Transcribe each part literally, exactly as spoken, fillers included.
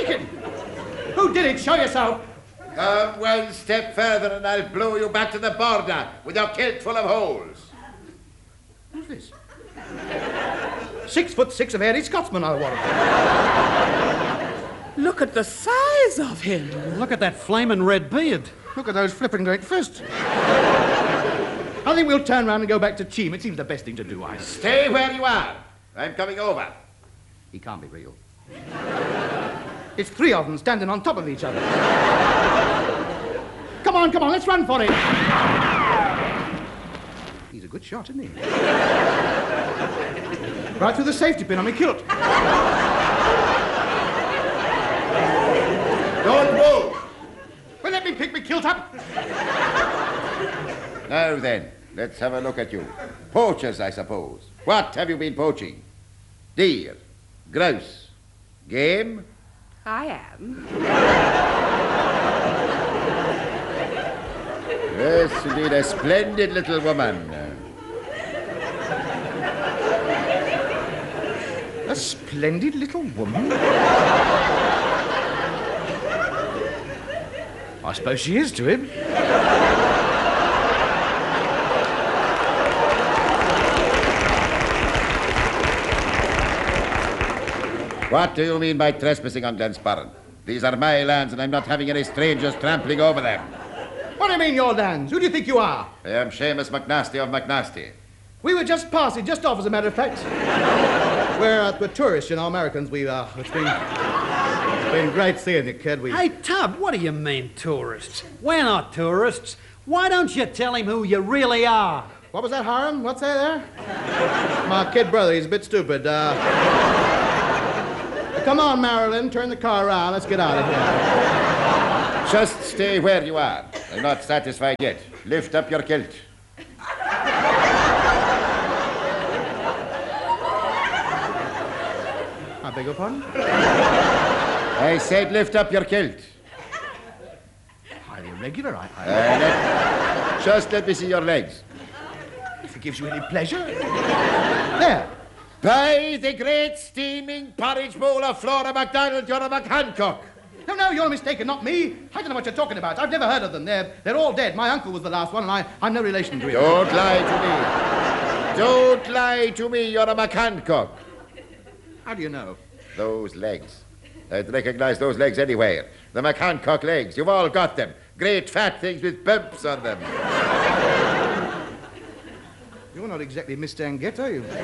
taken? Who did it? Show yourself. Come one step further and I'll blow you back to the border with your kilt full of holes. Who's this? Six foot six of hairy Scotsman, I warrant. Look at the size of him. Look at that flaming red beard. Look at those flipping great fists. I think we'll turn round and go back to Cheam. It seems the best thing to do, I Stay where you are. I'm coming over. He can't be real. It's three of them standing on top of each other. Come on, come on, let's run for it. He's a good shot, isn't he? Right through the safety pin on my kilt. Don't move. Well, let me pick my kilt up. Now then, let's have a look at you. Poachers, I suppose. What have you been poaching? Deer, grouse, game? I am. Yes, indeed, a splendid little woman. A splendid little woman? I suppose she is to him. What do you mean by trespassing on Glensporran? These are my lands and I'm not having any strangers trampling over them. What do you mean, your lands? Who do you think you are? I am Seamus McNasty of McNasty. We were just passing, just off, as a matter of fact. we're, uh, we're tourists, you know, Americans. We, uh, it's been, it's been great seeing you, kid. We... Hey, Tub, what do you mean, tourists? We're not tourists. Why don't you tell him who you really are? What was that, Hiram? What's that there? My kid brother, he's a bit stupid. Uh... Come on, Marilyn, turn the car around. Let's get out of here. Just stay where you are. I'm not satisfied yet. Lift up your kilt. I beg your pardon? I said lift up your kilt. Highly irregular, I... I... Uh, let... Just let me see your legs. If it gives you any pleasure. There. By the great steaming porridge bowl of Flora MacDonald, you're a McHancock. No, no, you're mistaken, not me. I don't know what you're talking about. I've never heard of them. They're, they're all dead. My uncle was the last one, and I, I'm no relation to him. Don't lie to me. Don't lie to me. You're a McHancock. How do you know? Those legs. I'd recognize those legs anywhere. The McHancock legs. You've all got them. Great fat things with bumps on them. You're not exactly Mister Anget, are you?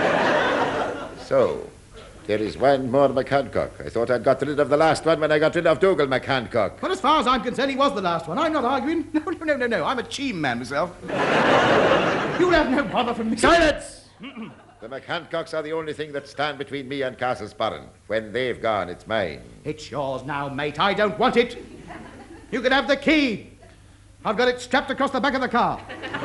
So, there is one more McHancock. I thought I'd got rid of the last one when I got rid of Dougal McHancock. Well, as far as I'm concerned, he was the last one. I'm not arguing. No, no, no, no, no. I'm a Cheam man myself. You'll have no bother from me. Silence! The McHancocks are the only thing that stand between me and Castlesparran. When they've gone, it's mine. It's yours now, mate. I don't want it. You can have the key. I've got it strapped across the back of the car.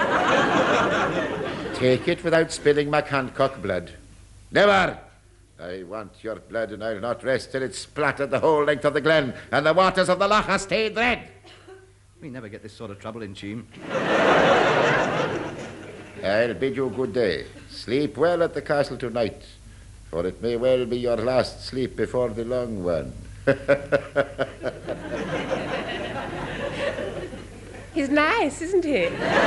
Take it without spilling McHancock blood. Never! I want your blood, and I'll not rest till it's splattered the whole length of the glen, and the waters of the loch are stained red. We never get this sort of trouble in Cheam. I'll bid you good day. Sleep well at the castle tonight, for it may well be your last sleep before the long one. He's nice, isn't he?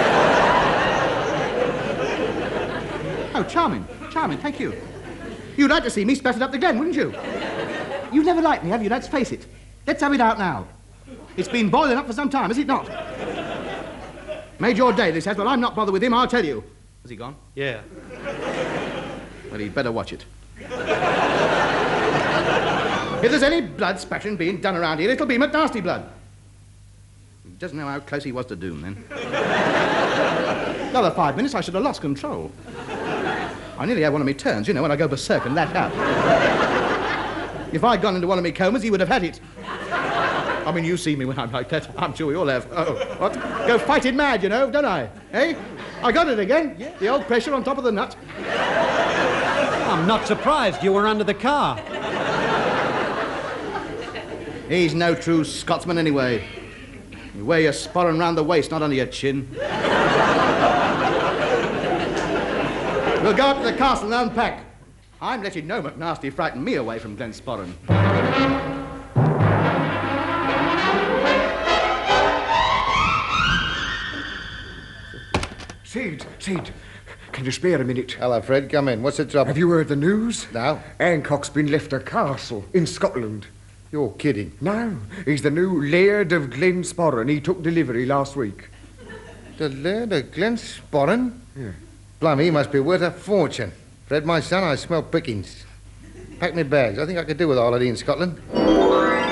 Oh, charming. Charming, thank you. You'd like to see me splattered up the glen, wouldn't you? You've never liked me, have you? Let's face it. Let's have it out now. It's been boiling up for some time, has it not? Made your day, this has, but I'm not bothered with him, I'll tell you. Has he gone? Yeah. Well, he'd better watch it. If there's any blood splashing being done around here, it'll be McNasty blood. He doesn't know how close he was to doom, then. Another five minutes, I should have lost control. I nearly had one of me turns, you know, when I go berserk and lash out. If I'd gone into one of me comas, he would have had it. I mean, you see me when I'm like that. I'm sure we all have. Oh, what? Go fighting mad, you know, don't I? Eh? I got it again. Yeah. The old pressure on top of the nut. I'm not surprised you were under the car. He's no true Scotsman anyway. You wear your sporran round the waist, not under your chin. We'll go up to the castle and unpack. I'm letting no McNasty frighten me away from Glensporran. Sid, Sid, can you spare a minute? Hello, Fred. Come in. What's the trouble? Have you heard the news? No. Hancock's been left a castle in Scotland. You're kidding. No, he's the new Laird of Glensporran. He took delivery last week. The Laird of Glensporran? Yeah. Blimey, he must be worth a fortune. Fred, my son, I smell pickings. Pack me bags. I think I could do with a holiday in Scotland.